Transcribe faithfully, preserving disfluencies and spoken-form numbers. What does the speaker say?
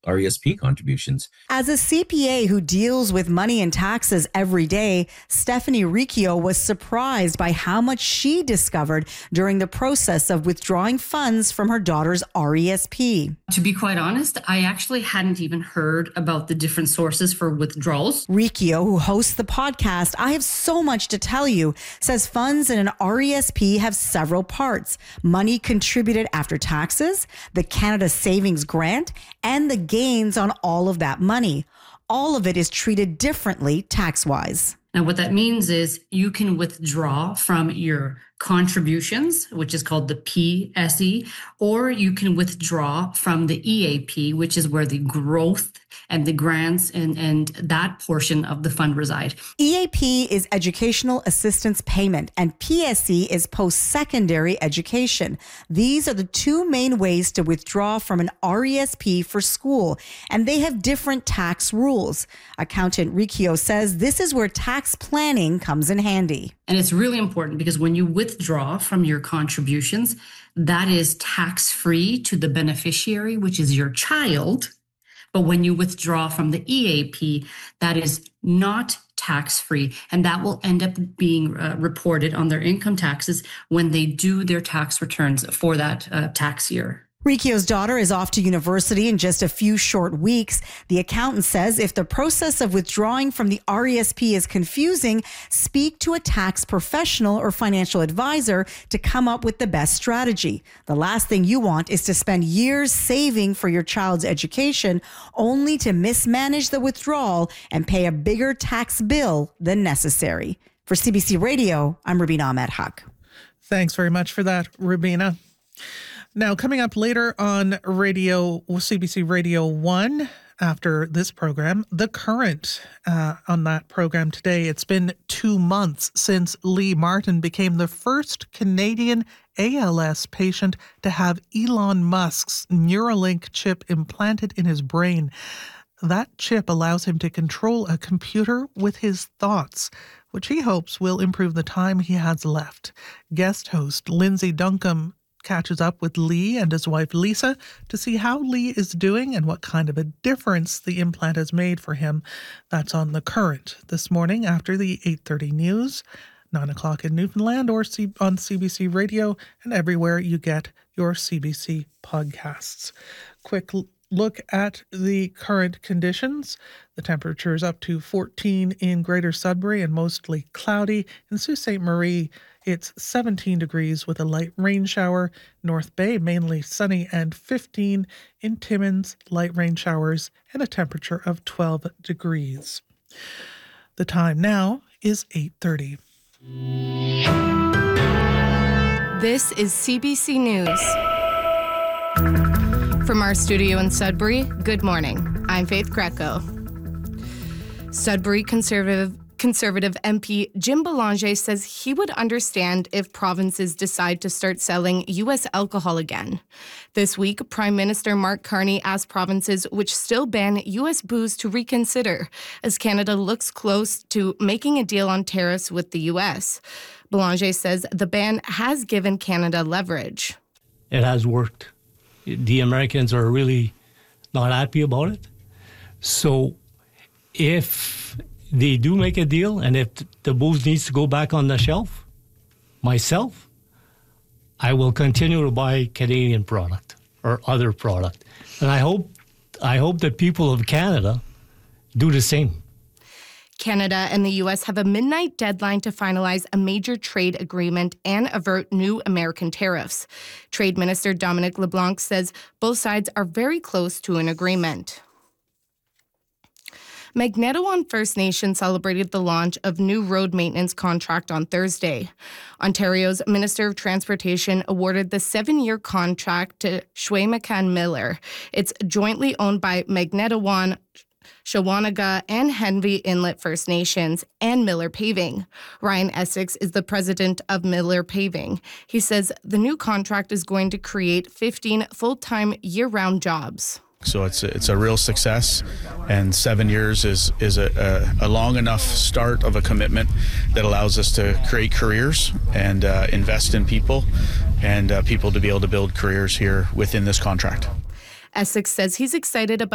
R E S P contributions. As a C P A who deals with money and taxes every day, Stephanie Riccio was surprised by how much she discovered during the process of withdrawing funds from her daughter's R E S P. To be quite honest, I actually hadn't even heard about the different sources for withdrawals. Riccio, who hosts the podcast I Have So Much to Tell You, says funds in an R E S P have several parts: money contributed after taxes, the Canada Savings Grant, and the gains on all of that money. All of it is treated differently tax-wise. Now, what that means is you can withdraw from your contributions, which is called the P S E, or you can withdraw from the E A P, which is where the growth and the grants and, and that portion of the fund reside. E A P is educational assistance payment, and P S E is post-secondary education. These are the two main ways to withdraw from an R E S P for school, and they have different tax rules. Accountant Riccio says this is where tax planning comes in handy. And it's really important because when you withdraw from your contributions, that is tax-free to the beneficiary, which is your child. But when you withdraw from the E A P, that is not tax-free, and that will end up being uh, reported on their income taxes when they do their tax returns for that uh, tax year. Riccio's daughter is off to university in just a few short weeks. The accountant says if the process of withdrawing from the R E S P is confusing, speak to a tax professional or financial advisor to come up with the best strategy. The last thing you want is to spend years saving for your child's education only to mismanage the withdrawal and pay a bigger tax bill than necessary. For C B C Radio, I'm Rubina Ahmed Haq. Thanks very much for that, Rubina. Now, coming up later on radio, C B C Radio one, after this program, The Current uh, on that program today. It's been two months since Lee Martin became the first Canadian A L S patient to have Elon Musk's Neuralink chip implanted in his brain. That chip allows him to control a computer with his thoughts, which he hopes will improve the time he has left. Guest host Lindsay Duncombe catches up with Lee and his wife Lisa to see how Lee is doing and what kind of a difference the implant has made for him. That's on The Current this morning after the eight thirty news, nine o'clock in Newfoundland, or on C B C Radio and everywhere you get your C B C podcasts. Quick look at the current conditions. The temperature is up to fourteen in Greater Sudbury and mostly cloudy. In Sault Ste. Marie, it's seventeen degrees with a light rain shower. North Bay, mainly sunny, and fifteen. In Timmins, light rain showers and a temperature of twelve degrees. The time now is eight thirty. This is C B C News. From our studio in Sudbury, good morning. I'm Faith Greco. Sudbury Conservative Conservative M P Jim Belanger says he would understand if provinces decide to start selling U S alcohol again. This week, Prime Minister Mark Carney asked provinces which still ban U S booze to reconsider as Canada looks close to making a deal on tariffs with the U S. Belanger says the ban has given Canada leverage. It has worked. The Americans are really not happy about it. So if they do make a deal and if the booze needs to go back on the shelf, myself, I will continue to buy Canadian product or other product. And I hope I hope that people of Canada do the same. Canada and the U S have a midnight deadline to finalize a major trade agreement and avert new American tariffs. Trade Minister Dominic LeBlanc says both sides are very close to an agreement. Magnetawan First Nation celebrated the launch of new road maintenance contract on Thursday. Ontario's Minister of Transportation awarded the seven-year contract to Shwaymakan Miller. It's jointly owned by Magnetawan, Shawanaga, and Henvey Inlet First Nations, and Miller Paving. Ryan Essex is the president of Miller Paving. He says the new contract is going to create fifteen full-time year-round jobs. So it's a, it's a real success, and seven years is is a, a, a long enough start of a commitment that allows us to create careers and uh, invest in people and uh, people to be able to build careers here within this contract. Essex says he's excited about